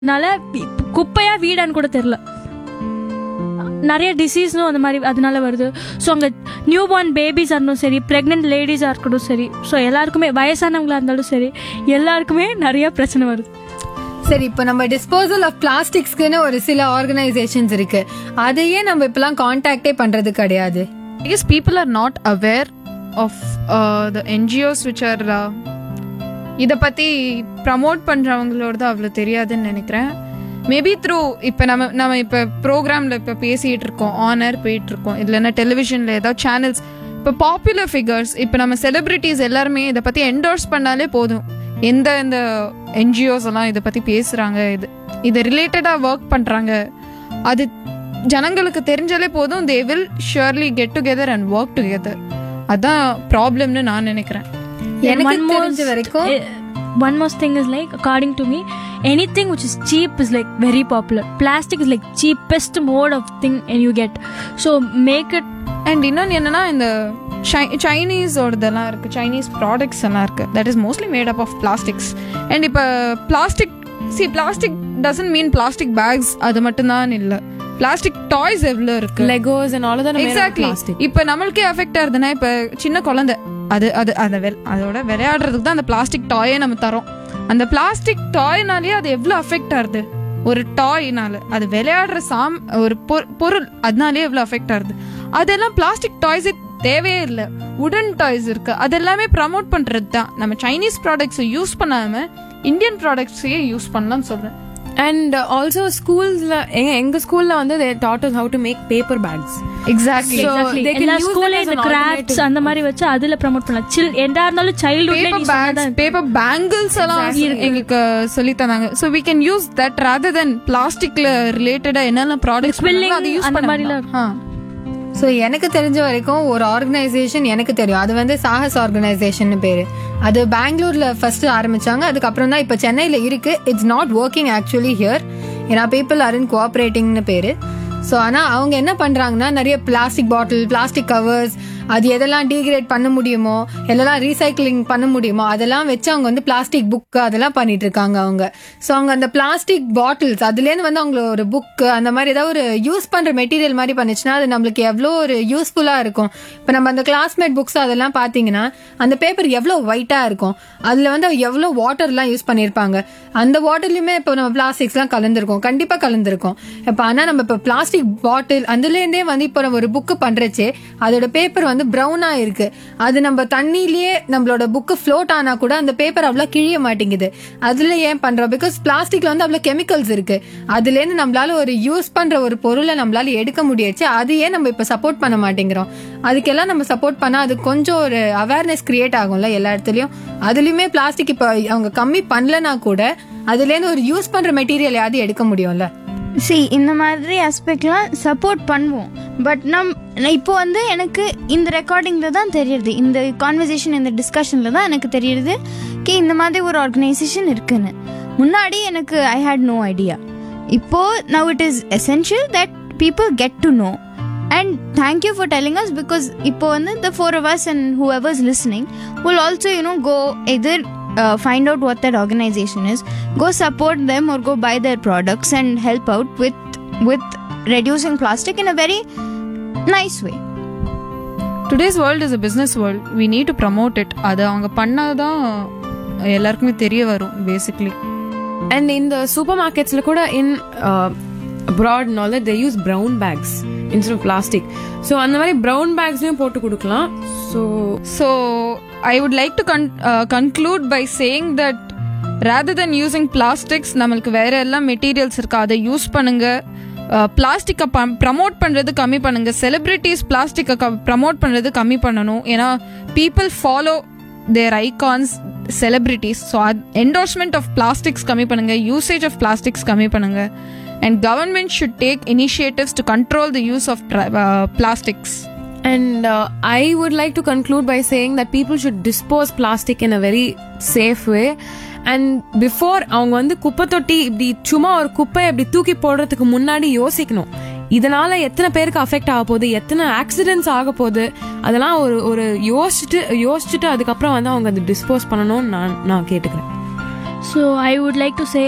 அதனால குப்பையா வீடான்னு கூட தெரியல. நிறைய டிசீஸ்னும் அந்த மாதிரி அதனால வருது. ஸோ அங்கே நியூ பார்ன் பேபிஸாக இருந்தாலும் சரி, ப்ரெக்னென்ட் லேடிஸாக இருக்கட்டும் சரி, ஸோ எல்லாருக்குமே வயசானவங்களாக இருந்தாலும் சரி, எல்லாருக்குமே நிறைய பிரச்சனை வருது. சரி, இப்போ நம்ம டிஸ்போசல் ஆஃப் பிளாஸ்டிக்ஸ்க்குன்னு ஒரு சில ஆர்கனைசேஷன்ஸ் இருக்கு, அதையே நம்ம இப்பெல்லாம் கான்டாக்டே பண்றது கிடையாது. I guess people are not aware of the NGOs which are இதை பற்றி ப்ரமோட் பண்ணுறவங்களோட அவ்வளோ தெரியாதுன்னு நினைக்கிறேன். மேபி த்ரூ இப்போ நம்ம இப்போ ப்ரோக்ராமில் இப்போ பேசிகிட்டு இருக்கோம், ஆனர் போயிட்டுருக்கோம், இல்லைன்னா டெலிவிஷனில் ஏதாவது சேனல்ஸ், இப்போ பாப்புலர் ஃபிகர்ஸ், இப்போ நம்ம செலிப்ரிட்டிஸ் எல்லாருமே இதை பற்றி என்டோர்ஸ் பண்ணாலே போதும். எந்த என்ஜிஓஸ் எல்லாம் இதை பற்றி பேசுகிறாங்க, இது ரிலேட்டடாக ஒர்க் பண்ணுறாங்க, அது ஜனங்களுக்கு தெரிஞ்சாலே போதும். They will surely get together and work together. அதான் ப்ராப்ளம்னு நான் நினைக்கிறேன். எனக்கு தெரிஞ்ச வரைக்கும் one more thing is like, according to me, anything which is cheap is like very popular. Plastic is like cheapest mode of thing and you get, so make it. And இன்னொன்று என்னன்னா, இந்த சைனீஸோடதெல்லாம் இருக்குது, சைனீஸ் ப்ராடக்ட்ஸ் எல்லாம் இருக்குது, that is mostly made up of plastics. And இப்போ plastic doesn't mean plastic packs அது மட்டும்தான் இல்லை, பிளாஸ்டிக் டாய்ஸ் எவ்வளோ இருக்கு, Legos and all of that are made of exactly. plastic. இப்போ நம்மளுக்கே அஃபெக்ட் ஆகுதுன்னா, இப்போ சின்ன குழந்தை அதோட விளையாடுறதுக்கு தான் அந்த பிளாஸ்டிக் டாயே நம்ம தரோம். அந்த பிளாஸ்டிக் டாய்னாலே அது எவ்வளோ அஃபெக்ட் ஆகுது. ஒரு டாய்னால அது விளையாடுற ஒரு பொருள், அதனாலே எவ்வளோ அஃபெக்ட் ஆகுது. அதெல்லாம் பிளாஸ்டிக் டாய்ஸே தேவையே இல்லை, உடன் டாய்ஸ் இருக்கு, அதெல்லாமே ப்ரமோட் பண்றது தான். நம்ம சைனீஸ் ப்ராடக்ட்ஸை யூஸ் பண்ணாம இந்தியன் ப்ராடக்ட்ஸையே யூஸ் பண்ணலாம்னு சொல்றேன். And also schools-ல எங்க ஸ்கூல்ல வந்து they taught us how to make paper bags. Exactly. So they can எல்லா use ஸ்கூல்ல that as இந்த an கிராஃப்ட்ஸ் alternative. அந்த மாதிரி வச்சு அதுல ப்ரோமோட் பண்ணலாம். எந்தா இருந்தாலும் சைல்ட்ஹுட்ல பேப்பர் பேங்கிள்ஸ் எல்லாம் எங்களுக்கு சொல்லி தந்தாங்க. So we can use that rather தென் பிளாஸ்டிக்ல ரிலேட்டடா என்னெல்லாம் ப்ராடக்ட்ஸ் அதை யூஸ் அந்த பண்ண மாதிரிலாம். ஸோ எனக்கு தெரிஞ்ச வரைக்கும் ஒரு ஆர்கனைசேஷன் எனக்கு தெரியும், அது வந்து சாகஸ் ஆர்கனைசேஷன் பேரு. அது பெங்களூர்ல ஃபர்ஸ்ட் ஆரம்பிச்சாங்க, அதுக்கப்புறம் தான் இப்போ சென்னையில இருக்கு. It's not working actually here, ஏன்னா பீப்புள் ஆர் இன் கோஆப்ரேட்டிங்னு பேரு. ஸோ ஆனால் அவங்க என்ன பண்ணுறாங்கன்னா, நிறைய பிளாஸ்டிக் பாட்டில், பிளாஸ்டிக் கவர்ஸ், அது எதெல்லாம் டீக்ரேட் பண்ண முடியுமோ, எதெல்லாம் ரீசைக்கிளிங் பண்ண முடியுமோ அதெல்லாம் வச்சு அவங்க வந்து பிளாஸ்டிக் புக்கு அதெல்லாம் பண்ணிட்டு இருக்காங்க அவங்க. ஸோ அவங்க அந்த பிளாஸ்டிக் பாட்டில்ஸ் அதுலேருந்து வந்து அவங்கள ஒரு புக்கு அந்த மாதிரி ஏதாவது ஒரு யூஸ் பண்ணுற மெட்டீரியல் மாதிரி பண்ணிச்சுன்னா அது நம்மளுக்கு எவ்வளோ ஒரு யூஸ்ஃபுல்லாக இருக்கும். இப்போ நம்ம அந்த கிளாஸ்மேட் புக்ஸ் அதெல்லாம் பார்த்தீங்கன்னா அந்த பேப்பர் எவ்வளோ ஒயிட்டாக இருக்கும், அதில் வந்து எவ்வளோ வாட்டர்லாம் யூஸ் பண்ணியிருப்பாங்க. அந்த வாட்டர்லையுமே இப்போ நம்ம பிளாஸ்டிக்ஸ்லாம் கலந்துருக்கோம், கண்டிப்பாக கலந்துருக்கோம். இப்போ ஆனால் நம்ம இப்போ பிளாஸ்டிக் பாட்டில் அதுலேருந்தே வந்து இப்போ நம்ம ஒரு புக்கு பண்ணுறச்சே அதோட பேப்பர் வந்து ப்ரௌனா இருக்கு. அது நம்ம தண்ணியிலேயே நம்மளோட புக்கு ஃப்ளோட் ஆனா கூட அந்த பேப்பர் அவ்வளோ கிழிய மாட்டேங்குது. அதுல ஏன் பண்றோம்? பிகாஸ் பிளாஸ்டிக்ல வந்து அவ்வளோ கெமிக்கல்ஸ் இருக்கு. அதுல இருந்து நம்மளால ஒரு யூஸ் பண்ற ஒரு பொருளை நம்மளால எடுக்க முடியாச்சு, அது ஏன் நம்ம இப்ப சப்போர்ட் பண்ண மாட்டேங்கிறோம்? அதுக்கெல்லாம் நம்ம சப்போர்ட் பண்ணா அது கொஞ்சம் ஒரு அவேர்னஸ் கிரியேட் ஆகும்ல எல்லா இடத்துலயும். அதுலயுமே பிளாஸ்டிக் இப்ப அவங்க கம்மி பண்ணலனா கூட அதுல இருந்து ஒரு யூஸ் பண்ற மெட்டீரியல் யாவது எடுக்க முடியும்ல. இந்த மாதிரி ஆஸ்பெக்ட்லாம் சப்போர்ட் பண்ணுவோம். பட் இப்போ வந்து எனக்கு இந்த ரெக்கார்டிங்கில் தான் தெரியுது, இந்த கான்வர்சேஷன் இந்த டிஸ்கஷனில் தான் எனக்கு தெரியுது இந்த மாதிரி ஒரு ஆர்கனைசேஷன் இருக்குன்னு. முன்னாடி எனக்கு ஐ ஹேட் நோ ஐடியா. இப்போ now it is essential that people get to know. And thank you for telling us, because இப்போ வந்து the four of us and whoever is listening will also go either find out what that organization is, go support them or go buy their products and help out with reducing plastic in a very nice way. Today's world is a business world. We need to promote it. அது அவங்க பண்ணாதான் எல்லாருக்குமே தெரிய வரும் basically. And in the supermarkets la kuda in abroad and all that, they use brown bags instead of plastic. So அந்த மாதிரி brown bags போட்டு கொடுக்கலாம். So I would like to conclude by saying that rather than using plastics, நம்மளுக்கு வேற எல்லாம் materials இருக்கு, அதை use பண்ணுங்க. பிளாஸ்டிக்கை ப்ரமோட் பண்ணுறது கம்மி பண்ணுங்க. செலிப்ரிட்டிஸ் பிளாஸ்டிக்கை ப்ரமோட் பண்ணுறது கம்மி பண்ணணும். ஏன்னா people follow there icons, celebrities. So endorsement of plastics கம்மி பண்ணுங்க, யூசேஜ் ஆஃப் பிளாஸ்டிக்ஸ் கம்மி பண்ணுங்க. And government should take initiatives to control the use of plastics. And I would like to conclude by saying that people should dispose plastic in a very safe way. And before அவங்க வந்து குப்பை தொட்டி இப்படி சும்மா ஒரு குப்பை இப்படி தூக்கி போடுறதுக்கு முன்னாடி யோசிக்கணும், இதனால எத்தனை பேருக்கு அஃபெக்ட் ஆக போகுது, எத்தனை ஆக்சிடென்ட்ஸ் ஆக போகுது, அதெல்லாம் ஒரு யோசிச்சுட்டு அதுக்கப்புறம் வந்து அவங்க அதை டிஸ்போஸ் பண்ணணும்னு நான் கேட்டுக்கிறேன். So I would like to say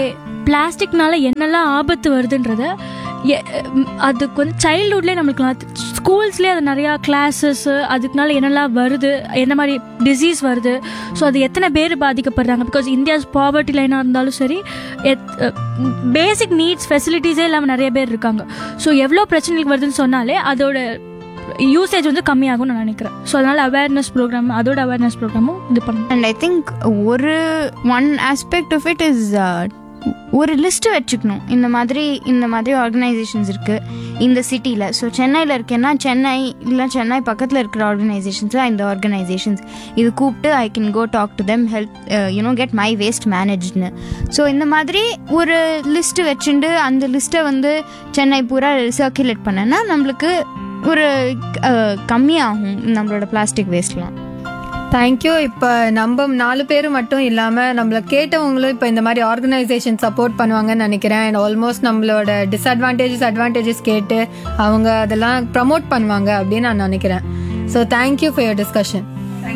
பிளாஸ்டிக்னால என்னெல்லாம் ஆபத்து வருதுன்றத அதுக்கு வந்து சைல்ட்ஹுட்லேயே நம்மளுக்கு ஸ்கூல்ஸ்லேயே அது நிறையா கிளாஸஸ்ஸு அதுக்குனால என்னெல்லாம் வருது, என்ன மாதிரி டிசீஸ் வருது, ஸோ அது எத்தனை பேர் பாதிக்கப்படுறாங்க. பிகாஸ் இந்தியாஸ் பாவர்ட்டி லைனாக இருந்தாலும் சரி, பேசிக் நீட்ஸ் ஃபெசிலிட்டிஸே இல்லாமல் நிறைய பேர் இருக்காங்க. ஸோ எவ்வளோ பிரச்சனைகள் வருதுன்னு சொன்னாலே அதோட யூசேஜ் வந்து கம்மியாகும்னு நான் நினைக்கிறேன். ஸோ அதனால் அவேர்னஸ் ப்ரோக்ராம், அதோட அவேர்னஸ் ப்ரோக்ராமும் இது பண்ணணும். And I think one aspect of it is ஒரு லிஸ்ட்டு வச்சுக்கணும். இந்த மாதிரி ஆர்கனைசேஷன்ஸ் இருக்குது இந்த சிட்டியில். ஸோ சென்னையில் இருக்கேன்னா சென்னை பக்கத்தில் இருக்கிற ஆர்கனைசேஷன்ஸ் இந்த ஆர்கனைசேஷன்ஸ் இது கூப்பிட்டு I can go talk to them, help get my waste மேனேஜ்னு. So இந்த மாதிரி ஒரு லிஸ்ட்டு வச்சுட்டு அந்த லிஸ்ட்டை வந்து சென்னை பூரா சர்க்குலேட் பண்ணேன்னா நம்மளுக்கு ஒரு கம்மியாகும் நம்மளோட பிளாஸ்டிக் வேஸ்ட்லாம். தேங்க்யூ. இப்போ நம்ம 4 பேர் மட்டும் இல்லாமல் நம்மளை கேட்டவங்களும் இப்போ இந்த மாதிரி ஆர்கனைசேஷன் சப்போர்ட் பண்ணுவாங்கன்னு நினைக்கிறேன். அண்ட் ஆல்மோஸ்ட் நம்மளோட அட்வான்டேஜஸ் கேட்டு அவங்க அதெல்லாம் ப்ரமோட் பண்ணுவாங்க அப்படின்னு நான் நினைக்கிறேன். So thank you for your discussion.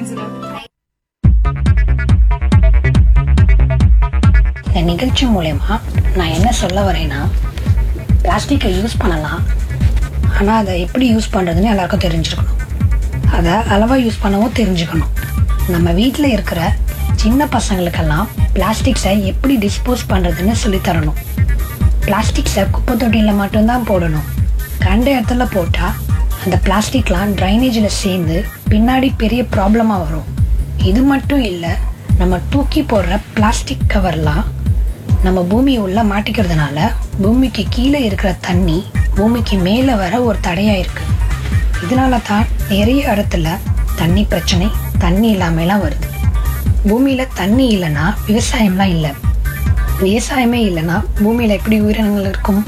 இந்த நிகழ்ச்சி மூலமா நான் என்ன சொல்ல வரேன்னா, பிளாஸ்டிக்கை யூஸ் பண்ணலாம், ஆனால் அதை எப்படி யூஸ் பண்ணுறதுன்னு எல்லாருக்கும் தெரிஞ்சிருக்கணும். அதை அளவாக யூஸ் பண்ணவும் தெரிஞ்சுக்கணும். நம்ம வீட்டில் இருக்கிற சின்ன பசங்களுக்கெல்லாம் பிளாஸ்டிக்ஸை எப்படி டிஸ்போஸ் பண்ணுறதுன்னு சொல்லித்தரணும். பிளாஸ்டிக்ஸை குப்பை தொட்டியில் மட்டும்தான் போடணும். கண்ட இடத்துல போட்டால் அந்த பிளாஸ்டிக்லாம் ட்ரைனேஜில் சேர்ந்து பின்னாடி பெரிய ப்ராப்ளமாக வரும். இது மட்டும் இல்லை, நம்ம தூக்கி போடுற பிளாஸ்டிக் கவர்லாம் நம்ம பூமி உள்ள மாட்டிக்கிறதுனால பூமிக்கு கீழே இருக்கிற தண்ணி பூமிக்கு மேலே வர ஒரு தடையாக இருக்குது. இதனால தான் நிறைய இடத்துல தண்ணி பிரச்சனை, தண்ணி இல்லாமலாம் வருது. பூமியில் தண்ணி இல்லைன்னா விவசாயம்லாம் இல்லை, விவசாயமே இல்லைன்னா பூமியில் எப்படி உயிரினங்கள் இருக்கும்?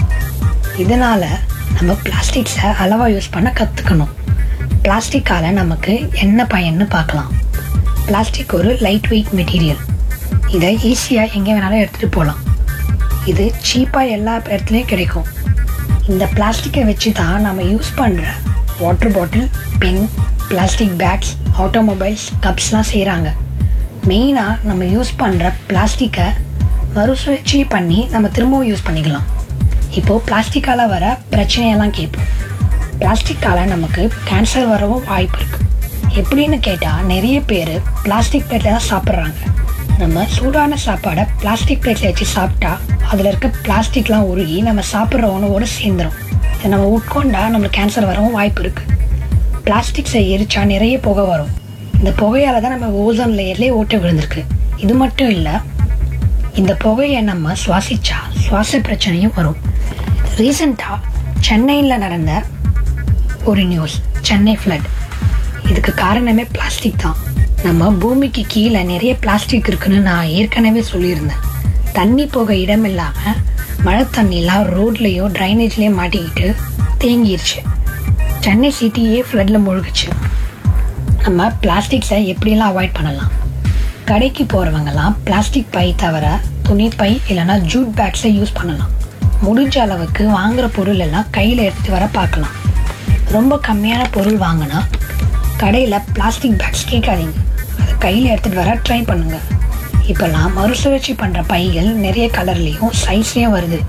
இதனால் நம்ம பிளாஸ்டிக்ஸை அளவாக யூஸ் பண்ண கற்றுக்கணும். பிளாஸ்டிக்கால் நமக்கு என்ன பயன்னு பார்க்கலாம். பிளாஸ்டிக் ஒரு லைட் வெயிட் மெட்டீரியல். இதை ஈஸியாக எங்கே வேணாலும் எடுத்துகிட்டு போகலாம். இது சீப்பாக எல்லா இடத்துலையும் கிடைக்கும். இந்த பிளாஸ்டிக்கை வச்சு தான் நம்ம யூஸ் பண்ணுற water bottle, pen, plastic packs, automobiles, கப்ஸ்லாம் செய்கிறாங்க. மெயினாக நம்ம யூஸ் பண்ணுற பிளாஸ்டிக்கை மறுசுழற்சி பண்ணி நம்ம திரும்பவும் யூஸ் பண்ணிக்கலாம். இப்போது பிளாஸ்டிக்கால் வர பிரச்சனையெல்லாம் கேட்போம். பிளாஸ்டிக்கால் நமக்கு கேன்சர் வரவும் வாய்ப்பு இருக்குது. எப்படின்னு கேட்டால் நிறைய பேர் பிளாஸ்டிக் பிளேட்டில் தான் சாப்பிட்றாங்க. நம்ம சூடான சாப்பாடை பிளாஸ்டிக் பிளேட்டில் வச்சு சாப்பிட்டா அதில் இருக்க பிளாஸ்டிக்லாம் உருகி நம்ம சாப்பிட்ற உணவோடு சேர்ந்துடும். இதை நம்ம உட்கொண்டா நம்மளுக்கு கேன்சர் வரவும் வாய்ப்பு இருக்குது. பிளாஸ்டிக்ஸை எரிச்சா நிறைய புகை வரும். இந்த புகையால் தான் நம்ம ஓசோன் லேயர்லேயே ஓட்டை விழுந்திருக்கு. இது மட்டும் இல்லை, இந்த புகையை நம்ம சுவாசிச்சா சுவாச பிரச்சனையும் வரும். ரீசெண்டாக சென்னையில் நடந்த ஒரு நியூஸ், சென்னை ஃப்ளட். இதுக்கு காரணமே பிளாஸ்டிக் தான். நம்ம பூமிக்கு கீழே நிறைய பிளாஸ்டிக் இருக்குன்னு நான் ஏற்கனவே சொல்லியிருந்தேன். தண்ணி போக இடம் இல்லாமல் மழை தண்ணிலாம் ரோட்லேயோ ட்ரைனேஜ்லேயோ மாட்டிக்கிட்டு தேங்கிடுச்சு. சென்னை சிட்டியே ஃப்ளட்டில் முழுகுச்சு. நம்ம பிளாஸ்டிக்ஸை எப்படியெல்லாம் அவாய்ட் பண்ணலாம்? கடைக்கு போகிறவங்கலாம் பிளாஸ்டிக் பை தவிர துணி பை இல்லைனா ஜூட் பேக்ஸை யூஸ் பண்ணலாம். முடிஞ்ச அளவுக்கு வாங்குகிற பொருள் எல்லாம் கையில் எடுத்துகிட்டு வர பார்க்கலாம். ரொம்ப கம்மியான பொருள் வாங்கினா கடையில் பிளாஸ்டிக் பேக்ஸ் கேட்காதீங்க, அதை கையில் எடுத்துகிட்டு வர ட்ரை பண்ணுங்கள். இப்போல்லாம் மறுசுழற்சி பண்ணுற பைகள் நிறைய கலர்லேயும் சைஸ்லேயும் வருது.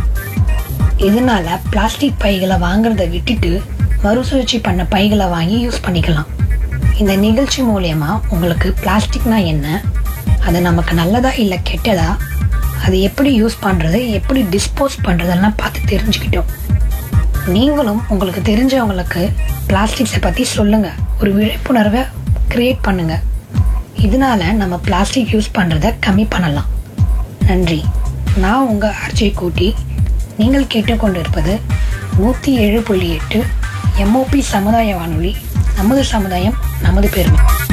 இதனால பிளாஸ்டிக் பைகளை வாங்குறத விட்டுட்டு மறுசுழற்சி பண்ண பைகளை வாங்கி யூஸ் பண்ணிக்கலாம். இந்த நிகழ்ச்சி மூலமா உங்களுக்கு பிளாஸ்டிக்னா என்ன, அது நமக்கு நல்லதா இல்லை கெட்டதா, அது எப்படி யூஸ் பண்ணுறது, எப்படி டிஸ்போஸ் பண்ணுறதெல்லாம் பார்த்து தெரிஞ்சுக்கிட்டோம். நீங்களும் உங்களுக்கு தெரிஞ்சவங்களுக்கு பிளாஸ்டிக்ஸை பற்றி சொல்லுங்கள், ஒரு விழிப்புணர்வை கிரியேட் பண்ணுங்கள். இதனால நம்ம பிளாஸ்டிக் யூஸ் பண்ணுறதை கம்மி பண்ணலாம். நன்றி. நான் உங்கள் ஆர்ஜே கூட்டி. நீங்கள் கேட்டுக்கொண்டிருப்பது 107.8 MOP சமுதாய வானொலி. நமது சமுதாயம் நமது பெருமை.